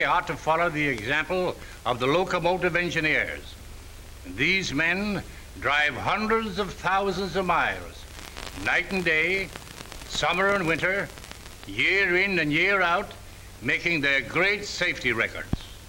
ought to follow the example of the locomotive engineers. These men drive hundreds of thousands of miles, night and day, summer and winter, year in and year out, making their great safety records.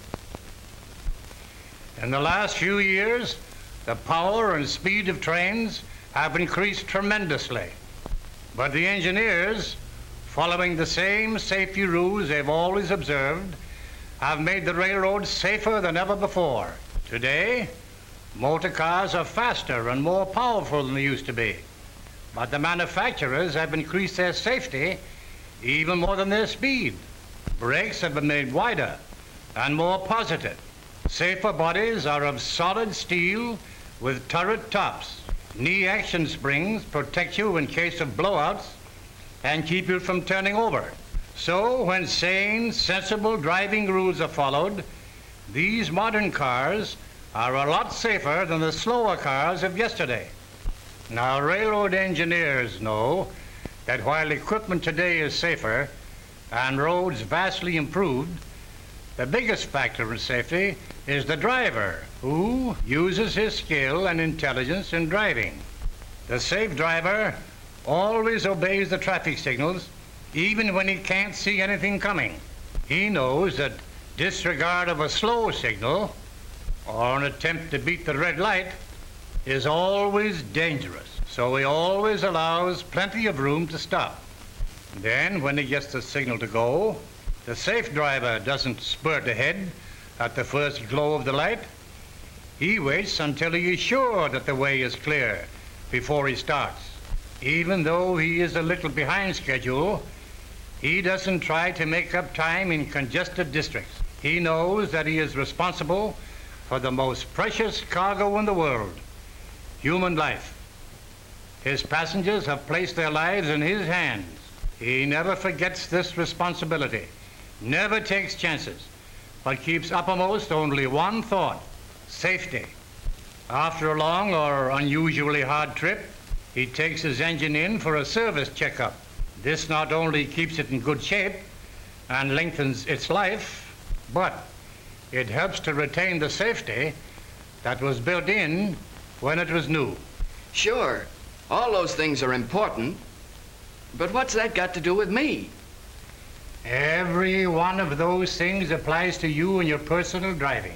In the last few years, the power and speed of trains have increased tremendously. But the engineers, following the same safety rules they've always observed, have made the railroads safer than ever before. Today, motor cars are faster and more powerful than they used to be. But the manufacturers have increased their safety even more than their speed. Brakes have been made wider and more positive. Safer bodies are of solid steel with turret tops. Knee action springs protect you in case of blowouts and keep you from turning over. So when sane, sensible driving rules are followed, these modern cars are a lot safer than the slower cars of yesterday. Now, railroad engineers know that while equipment today is safer and roads vastly improved, the biggest factor in safety is the driver, who uses his skill and intelligence in driving. The safe driver always obeys the traffic signals, even when he can't see anything coming. He knows that disregard of a slow signal or an attempt to beat the red light is always dangerous. So he always allows plenty of room to stop. Then, when he gets the signal to go, the safe driver doesn't spurt ahead at the first glow of the light. He waits until he is sure that the way is clear before he starts. Even though he is a little behind schedule, he doesn't try to make up time in congested districts. He knows that he is responsible for the most precious cargo in the world, human life. His passengers have placed their lives in his hands. He never forgets this responsibility, never takes chances, but keeps uppermost only one thought: safety. After a long or unusually hard trip, he takes his engine in for a service checkup. This not only keeps it in good shape and lengthens its life, but it helps to retain the safety that was built in when it was new. Sure, all those things are important, but what's that got to do with me? Every one of those things applies to you in your personal driving.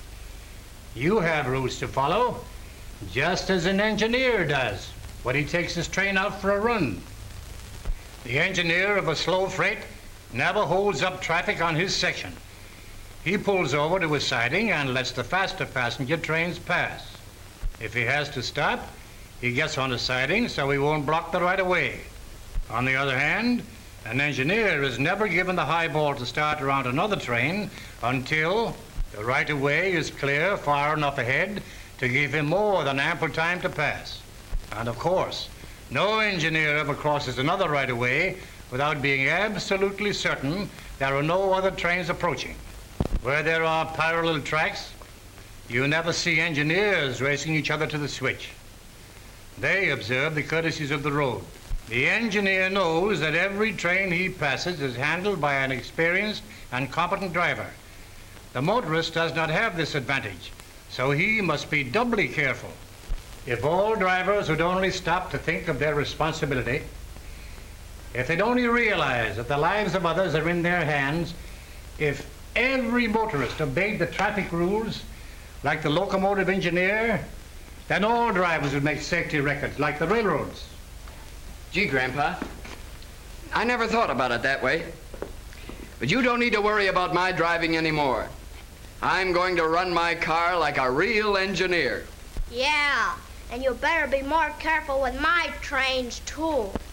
You have rules to follow, just as an engineer does when he takes his train out for a run. The engineer of a slow freight never holds up traffic on his section. He pulls over to a siding and lets the faster passenger trains pass. If he has to stop, he gets on the siding so he won't block the right-of-way. On the other hand, an engineer is never given the high ball to start around another train until the right-of-way is clear far enough ahead to give him more than ample time to pass. And of course, no engineer ever crosses another right-of-way without being absolutely certain there are no other trains approaching. Where there are parallel tracks, you never see engineers racing each other to the switch. They observe the courtesies of the road. The engineer knows that every train he passes is handled by an experienced and competent driver. The motorist does not have this advantage, so he must be doubly careful. If all drivers would only stop to think of their responsibility, if they'd only realize that the lives of others are in their hands, if every motorist obeyed the traffic rules like the locomotive engineer, then all drivers would make safety records like the railroads. Gee, Grandpa, I never thought about it that way. But you don't need to worry about my driving anymore. I'm going to run my car like a real engineer. Yeah, and you better be more careful with my trains, too.